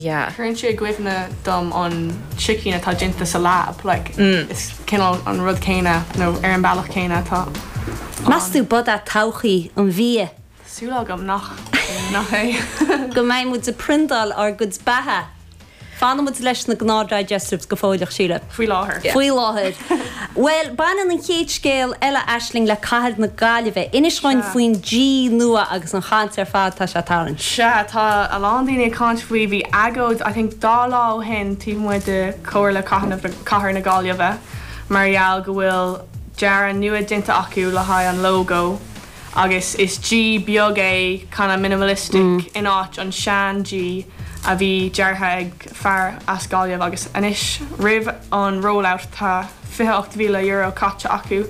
Yeah. Current sé gcuimhna dom an chicken atá dinta sa lab, like is cinál an rud céine nó ar an bailach céine atá. Masú bud a tauchaí an bhí. Súlagam nach é. Go mbeidh muid a prindal ar goods bathe. Fanna muid leis na gná digestives go fóideach síle. Fuoi láthair. Fuoi láthair. Well, banan an chéad scéal eile eisling le caithead na Gaillimhe. Inis roinn faoin G nua agus an chaint ar fad tá se tarann. Se tá a lándaine cáint faoi bhí agóid, I think dá lá ó hen tí muid de cóir le caithear na Gaillimhe, marall go bhfuil dearan nua dinta acu le haid an logo, agus is G beag é kind of minimalistic in áit an sean G a bhí deartha ag fear as Gaillimhe agus inis rih an rollout tá €58,000 caite acu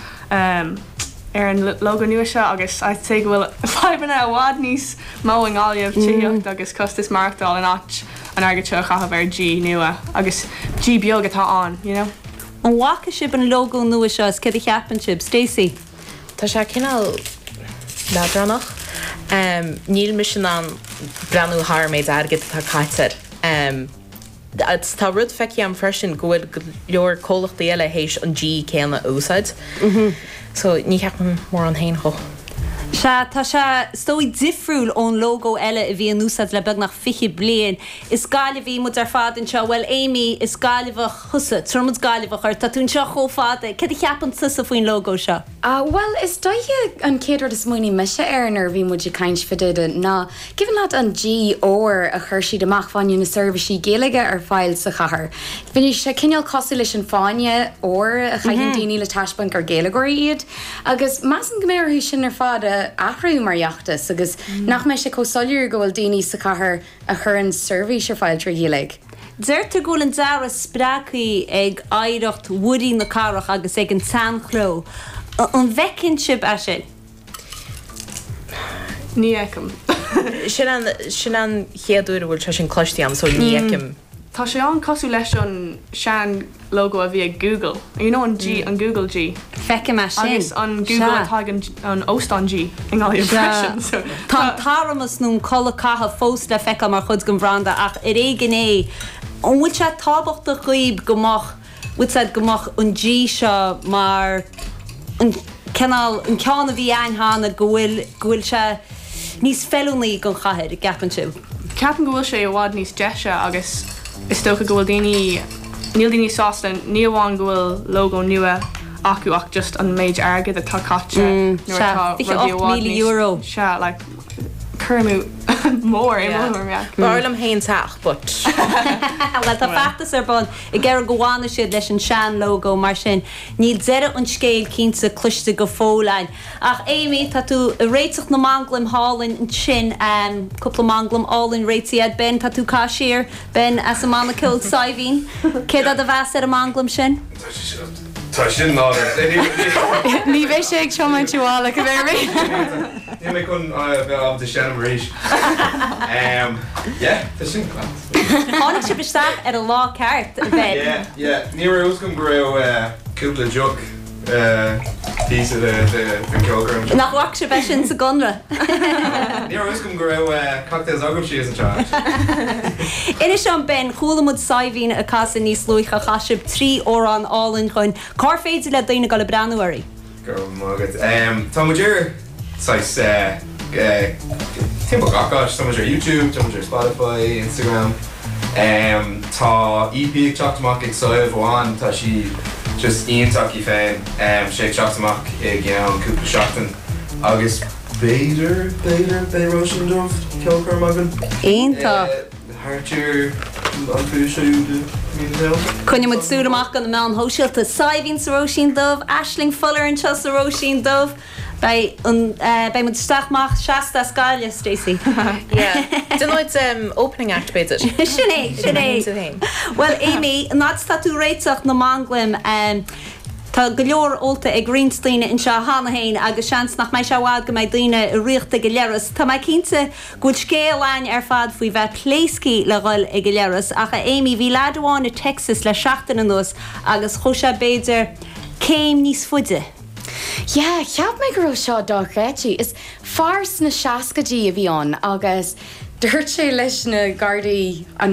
ar an logo nua se agus I'd say bhfuil 5 bhád níos mó an Gaillimhe tíocht agus costas marktáil an áit an airgate chahabh ar G nua agus G beag atá an, you know? An wacha sib an logo nua seo is cad a cheapan sib, Stacey? Tá sé cinál ledranach. Níl mission an brenn haarméid airgid tá caiitear. Tá rud feici am freisin gofuil leor cólachtaí eile hééis an G céanna úsáid. So ní ceapan mór an hain cho. Tá se stói difriúil ón logo eile a bhí an úsáid le beag nach fiche blian. Is Gaillimhe mu ar fad an seo, well Amy is Gaillimhe chusa, tromad Gaillimhe chuir, tá tún seo chó fada. Cad a cheapan tusa faoin logo seo? Well, is dóithe an céadúir is muoine meise ar bhí muid caint fidide ná given that an G or a chuir siad amach fáinne na servicí géalaige ar fáil sa chathair. Bhí sé cineal cosú leis an fáinne or a chaithín daoine le taisbank ar géalagóirí iad, agus más an gméir sin ar fada ahrú marheachtas agus nach me sé cósáiliúr go bhfuil daoine sa chathair a chur an service ar fáil trí géalaigh. Deirtar go an dara spracaí ag aireacht woodí na carach agus ag an tanchló. An bhecinn sib a sin? Ní eicem. Sin an chéadúir bhfuil sin cloistí am, so ní eicem. Tá sé an cosú leis an sean logo a bhí ag Google. You know an G, an Google G. Feice me sin. Agus an Google atá an Ostan G in all impression. Tá táramas nún colla catha fós le feice mar chud go bhranda ach ar éigen é. An bhfuil se tábacht a chuoib gomach, bhfuil se gomach an G seo mar an ceanna bhí einhána gohfuil se níos fellúnaí gon chathair i gceapan siú. Ceapan go bhfuil sé a bhád níos deise agus is stocha go bhfuil daoine níl daoine sásta ní amháin go bhfuil logo nua acu ach just an méid airgid atá caite €8,000,000. Se like curmú mór I Barlam hain teach, but well, tá factas ar bon I ggéir go bhána siad leis an sean logo mar sin níl deire an scéil cínta cluiste go fólainn. Ach Amy, tá tú réiteach na manglam hálinn an sin cúpla manglam álinn réitiad ben tá tú cáisiir ben as a mána cil saibhín. Céad a bheas ar a manglam sin? Tá sin ná. Ní bheith sé ag seomaid túála go bhéir. Ní mé chun bheith de Shannon Maurice. Yeah, tá sin glant. Tháinig si beisteach ar a lá ceart a bheith. Ní raibh gom go raibh cúpla jog písa de ceolgram. Nach bhac si bheith sin sa gunra. Ní raibh gom go raibh cocktails agam si as an charge. Inis an ben chulamud saibhín a casa níos luicha chaisib 3 órán álinn chuin. Cá féidir le daoine go le breanúirí? Go mágad. Tá muidir sais timp gacáis, tá muidir YouTube, tá muidir Spotify, Instagram. Tá EP ag teachtamach ag soibh bháin, tá si just ionach I féin sé ag teachtamach ag cúpla seachtain agus Béidir Róisín Dubh ceolcar magan. Aonta. Hartir an fúisiú Cunne mud súramach an meán hóisiilta saibhín sa Róisín Dubh, Aisling Fuller an seo sa Róisín Dubh. Bei mud staachmach seasta Scaile, Stacey. Denoid opening act beidir. Sinné. Well, Amy, nád tá tú réiteach na manglim tá go leor olta ag Greenstein in seo hána hain agus seans nach mai seád go mai daoine riochta go leras. Tá mai cinnte go scéalain ar fad faoi bheith pléiscí le gáil ag go leras ach Amy bhí leadháin in Texas le seachtain an nos agus choise beidir céim níos fuide. Cheap mé go seo dá réití is fars na seacadí a bhí an agus Dúirt sé leis na Gardaí an